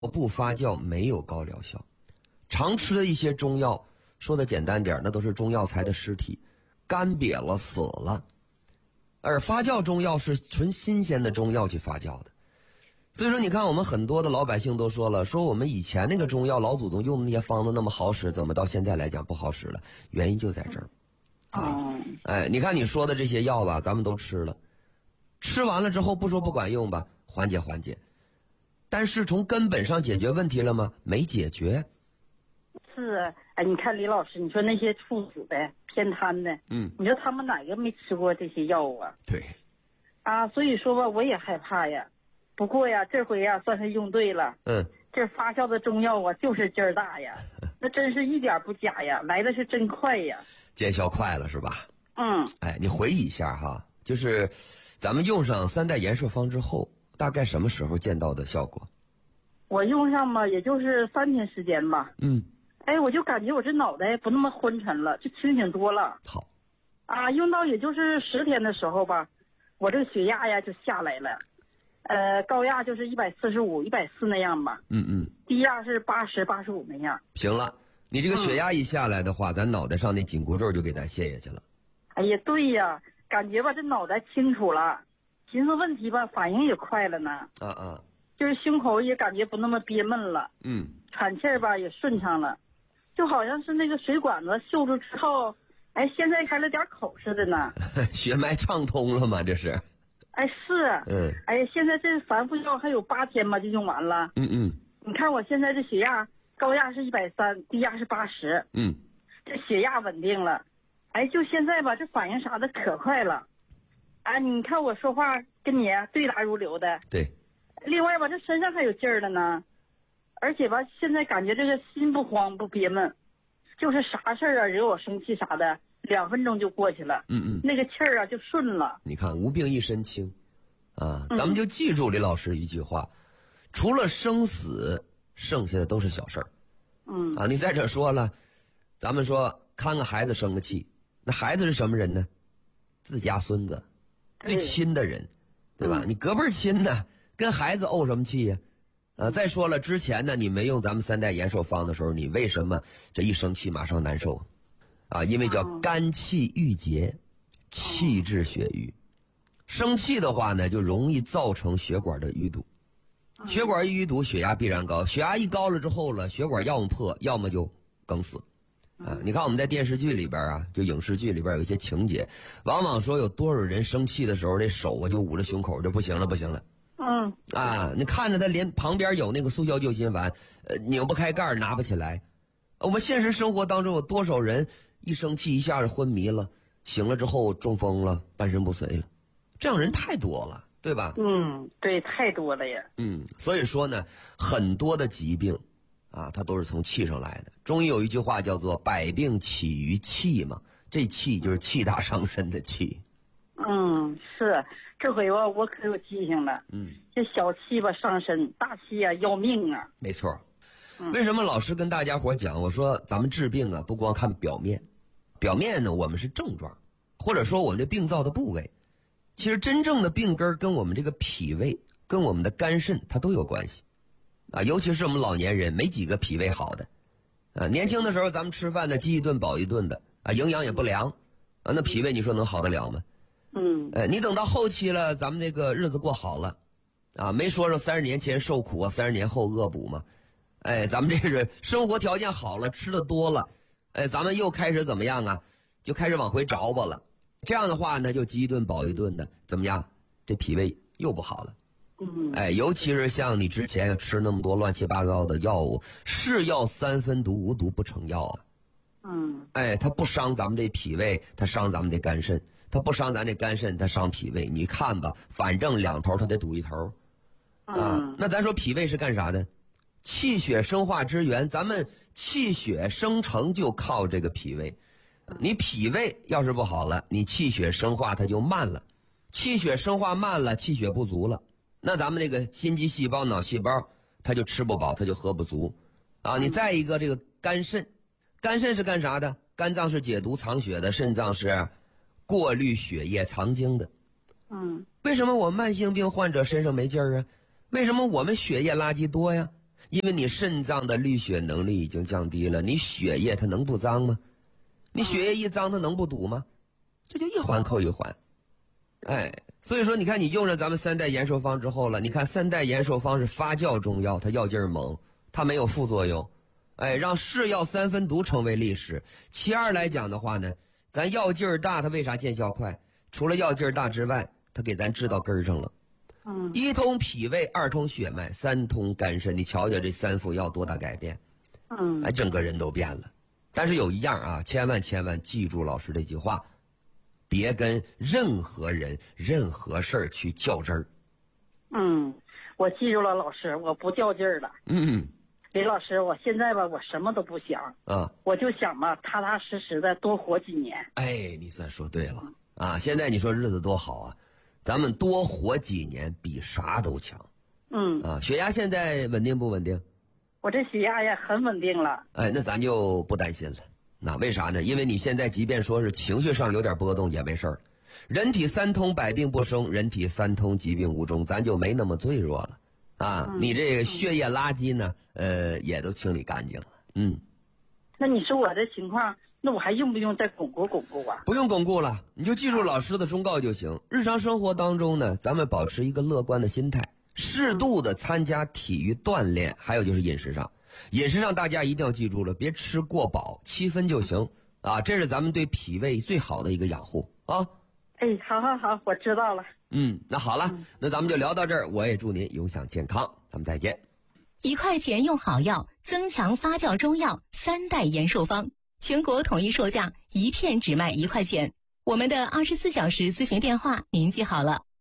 不发酵没有高疗效。常吃的一些中药，说的简单点，那都是中药材的尸体，干瘪了，死了。而发酵中药是纯新鲜的中药去发酵的。所以说你看我们很多的老百姓都说了，说我们以前那个中药老祖宗用的那些方子那么好使，怎么到现在来讲不好使了？原因就在这儿你看你说的这些药吧，咱们都吃了，吃完了之后不说不管用吧，缓解缓解，但是从根本上解决问题了吗？没解决。 是你看李老师，你说那些猝死的偏瘫的，你说他们哪个没吃过这些药啊？ 对所以说吧，我也害怕呀。不过呀，这回呀算是用对了。这发酵的中药啊，就是劲儿大呀，那真是一点不假呀，来的是真快呀， 见效快了是吧？你回忆一下哈，就是咱们用上3代延寿方之后，大概什么时候见到的效果？ 我用上嘛，也就是3天时间吧。我就感觉我这脑袋不那么昏沉了，就清醒多了。 好用到也就是10天的时候吧，我这个血压呀就下来了。高压就是145、140那样吧。低压是80、85那样。 行了，你这个血压一下来的话，咱脑袋上那紧箍咒就给咱卸下去了。 哎呀，对呀，感觉吧这脑袋清楚了，寻思问题吧反应也快了呢。就是胸口也感觉不那么憋闷了。喘气儿吧也顺畅了，就好像是那个水管子锈住之后，现在开了点口似的呢。 血脉畅通了吗？这是。 是。现在这反复药还有8天吧就用完了。你看我现在这血压，高压是130，低压是80。这血压稳定了。就现在吧，这反应啥的可快了。你看我说话跟你对答如流的。 对。 另外吧，这身上还有劲儿了呢，而且吧，现在感觉这个心不慌不憋闷，就是啥事儿惹我生气啥的，2分钟就过去了。那个气儿就顺了。 你看无病一身轻咱们就记住李老师一句话，除了生死，剩下的都是小事儿。你再者说了，咱们说看个孩子生个气，那孩子是什么人呢？自家孙子，最亲的人，对吧？你隔辈儿亲呢，跟孩子怄什么气呀？再说了，之前呢，你没用咱们3代延寿方的时候，你为什么这一生气马上难受因为叫肝气郁结，气滞血瘀。生气的话呢，就容易造成血管的淤堵。血管一淤堵，血压必然高。血压一高了之后了，血管要么破，要么就梗死。你看我们在电视剧里边就影视剧里边有一些情节，往往说有多少人生气的时候，这手就捂着胸口，就不行了。你看着他连旁边有那个速效救心丸，拧不开盖拿不起来。我们现实生活当中有多少人一生气一下子昏迷了，醒了之后中风了，半身不遂了，这样人太多了，对吧？ 对，太多了呀。 所以说呢，很多的疾病它都是从气上来的。中医有一句话叫做百病起于气嘛，这气就是气大伤身的气。 是，这回我可有记性了。这小气吧伤身，大气要命啊。 没错。为什么老师跟大家伙讲，我说咱们治病不光看表面，表面呢我们是症状，或者说我们这病灶的部位，其实真正的病根跟我们这个脾胃跟我们的肝肾它都有关系尤其是我们老年人没几个脾胃好的年轻的时候咱们吃饭呢饥一顿饱一顿的营养也不良那脾胃你说能好得了吗？你等到后期了，咱们这个日子过好了没说30年前受苦30年后恶补嘛。咱们这是生活条件好了，吃的多了，咱们又开始怎么样就开始往回找吧了。这样的话呢，就饥一顿饱一顿的，怎么样？这脾胃又不好了。尤其是像你之前吃那么多乱七八糟的药物，是药3分毒，无毒不成药它不伤咱们这脾胃，它伤咱们这肝肾，它不伤咱这肝肾，它伤脾胃。你看吧，反正两头它得堵一头那咱说脾胃是干啥的？气血生化之源，咱们气血生成就靠这个脾胃。你脾胃要是不好了，你气血生化它就慢了，气血生化慢了，气血不足了，那咱们这个心肌细胞脑细胞它就吃不饱，它就喝不足你再一个这个肝肾，肝肾是干啥的？肝脏是解毒藏血的，肾脏是过滤血液藏精的。为什么我慢性病患者身上没劲儿为什么我们血液垃圾多呀？ 因为你肾脏的滤血能力已经降低了，你血液它能不脏吗？你血液一脏，它能不堵吗？这就一环扣一环。哎，所以说你看你用上咱们3代延寿方之后了，你看3代延寿方是发酵中药，它药劲儿猛，它没有副作用。哎，让是药3分毒成为历史。其二来讲的话呢，咱药劲儿大，它为啥见效快？除了药劲儿大之外，它给咱治到根儿上了。一通脾胃，2通血脉，3通肝肾。你瞧瞧这3副药多大改变？哎，整个人都变了。但是有一样啊，千万记住老师这句话，别跟任何人、任何事儿去较真儿。 我记住了，老师，我不较劲儿了。李老师，我现在吧，我什么都不想我就想吧，踏踏实实的多活几年。 哎，你算说对了啊！现在你说日子多好啊，咱们多活几年比啥都强。血压现在稳定不稳定？ 我这血压也很稳定了。 哎，那咱就不担心了。那为啥呢？因为你现在即便说是情绪上有点波动也没事儿。人体3通百病不生，人体3通疾病无终，咱就没那么脆弱了啊！你这个血液垃圾呢，也都清理干净了。 那你说我这情况，那我还用不用再巩固啊？ 不用巩固了，你就记住老师的忠告就行。日常生活当中呢，咱们保持一个乐观的心态，适度的参加体育锻炼，还有就是饮食上大家一定要记住了，别吃过饱，7分就行啊，这是咱们对脾胃最好的一个养护啊。 哎，好，我知道了。 那好了，那咱们就聊到这儿。我也祝您永享健康，咱们再见。 1块钱用好药，增强发酵中药3代延寿方，全国统一售价，1片只卖1块钱。我们的24小时咨询电话您记好了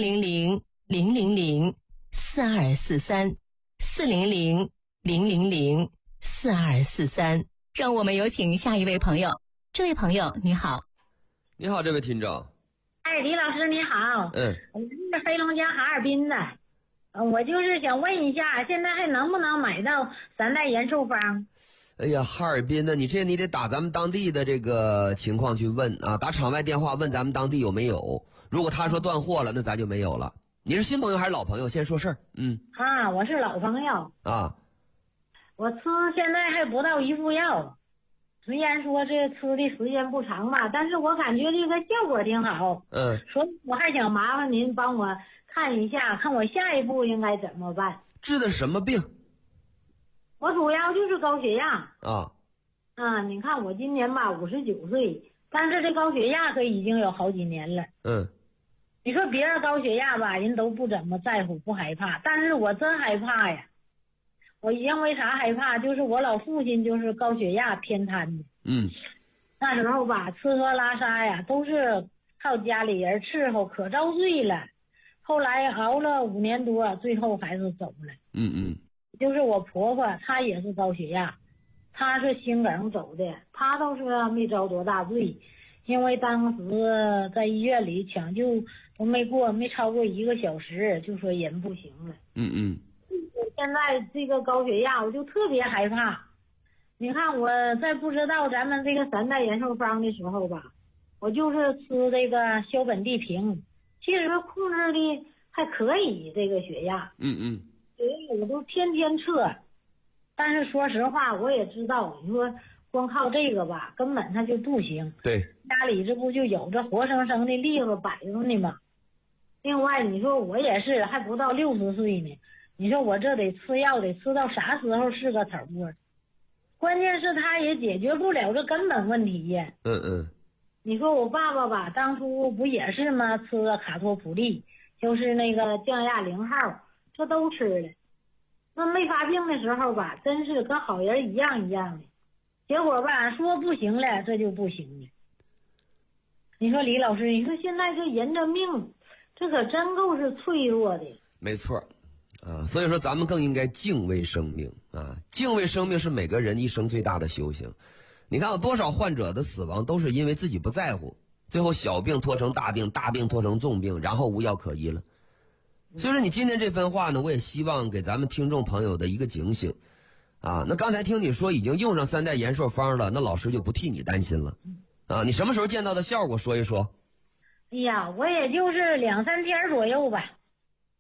，400-000-4243，400-000-4243。让我们有请下一位朋友。这位朋友你好。 你好，这位听众。 哎，李老师你好。我是黑龙江哈尔滨的，我就是想问一下，现在还能不能买到3代延寿方？ 哎呀，哈尔滨呢，你得打咱们当地的这个情况去问啊，打场外电话问咱们当地有没有。如果他说断货了，那咱就没有了。你是新朋友还是老朋友？先说事儿。 我是老朋友啊。 我吃现在还不到1副药，虽然说这吃的时间不长吧，但是我感觉这个效果挺好。所以我还想麻烦您帮我看一下，看我下一步应该怎么办。 治的什么病？ 我主要就是高血压啊。 你看我今年吧59岁，但是这高血压可已经有好几年了。你说别人高血压吧，人都不怎么在乎，不害怕，但是我真害怕呀。我因为啥害怕？就是我老父亲就是高血压偏瘫的。那时候吧，吃喝拉撒呀都是靠家里人伺候，可遭罪了。后来熬了5年多，最后还是走了。就是我婆婆，她也是高血压，她是心梗走的，她倒是没遭多大罪，因为当时在医院里抢救都没超过1个小时，就说人不行了。现在这个高血压我就特别害怕。你看我在不知道咱们这个3代延寿方的时候吧，我就是吃这个硝苯地平，其实控制的还可以，这个血压。所以我都天天测。但是说实话我也知道，你说光靠这个吧根本它就不行。 对， 家里这不就有这活生生的例子摆着呢吗？另外你说我也是还不到60岁呢，你说我这得吃药得吃到啥时候是个头啊？关键是他也解决不了这根本问题呀。你说我爸爸吧，当初不也是吗？吃了卡托普利，就是那个降压0号，这都吃了。那没发病的时候吧，真是跟好人一样的。结果吧，说不行了，这就不行了。你说李老师，你说现在这人的命，这可真够是脆弱的。 没错。所以说咱们更应该敬畏生命啊！敬畏生命是每个人一生最大的修行。你看有多少患者的死亡都是因为自己不在乎，最后小病拖成大病，大病拖成重病，然后无药可医了。所以说你今天这番话呢，我也希望给咱们听众朋友的一个警醒啊。那刚才听你说已经用上3代延寿方了，那老师就不替你担心了啊。你什么时候见到的效果说一说？ 哎呀，我也就是2-3天左右吧。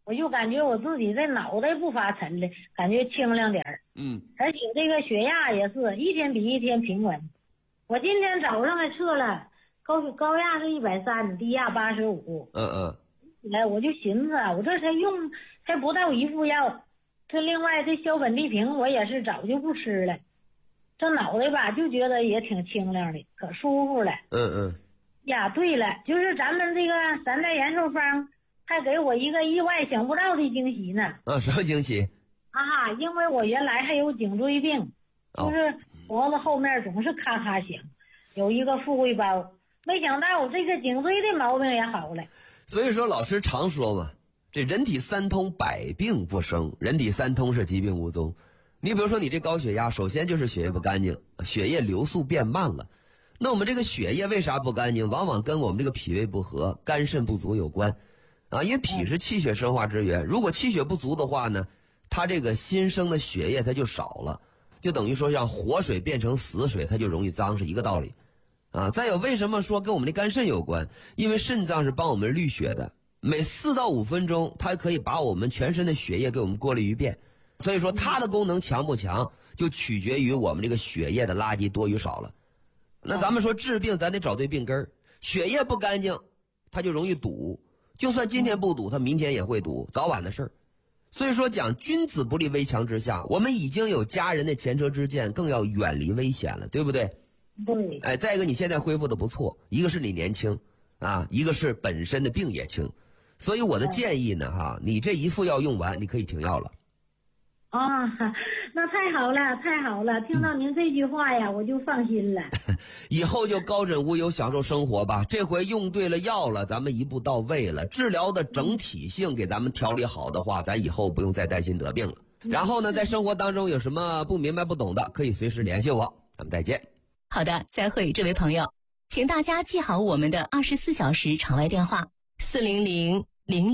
我就感觉我自己这脑袋不发沉了，感觉清亮点儿。而且这个血压也是一天比一天平稳。我今天早上还测了，高压是130，低压85。来我就寻思我这才不到1副药，这另外这硝苯地平我也是早就不吃了，这脑袋吧就觉得也挺清亮的，可舒服了。呀，对了，就是咱们这个3代延寿方还给我一个意外想不到的惊喜呢。 什么惊喜？ 因为我原来还有颈椎病，就是脖子后面总是咔咔响，有一个富贵包，没想到我这个颈椎的毛病也好了。 所以说老师常说嘛，这人体三通百病不生，人体三通是疾病无踪。你比如说你这高血压，首先就是血液不干净，血液流速变慢了。那我们这个血液为啥不干净？往往跟我们这个脾胃不和、肝肾不足有关因为脾是气血生化之源，如果气血不足的话呢，它这个新生的血液它就少了，就等于说像活水变成死水，它就容易脏，是一个道理再有为什么说跟我们的肝肾有关？因为肾脏是帮我们滤血的，每4到5分钟它可以把我们全身的血液给我们过滤一遍，所以说它的功能强不强就取决于我们这个血液的垃圾多与少了。那咱们说治病咱得找对病根儿，血液不干净它就容易堵，就算今天不堵它明天也会堵，早晚的事儿。所以说讲君子不立危墙之下，我们已经有家人的前车之鉴，更要远离危险了，对不对？ 对。 再一个你现在恢复的不错，一个是你年轻一个是本身的病也轻，所以我的建议呢你这1副药用完你可以停药了。 那太好了太好了，听到您这句话呀我就放心了。 以后就高枕无忧享受生活吧，这回用对了药了，咱们一步到位了，治疗的整体性给咱们调理好的话，咱以后不用再担心得病了。然后呢在生活当中有什么不明白不懂的可以随时联系我，咱们再见。 好的，再会这位朋友，请大家记好我们的24小时场外电话40000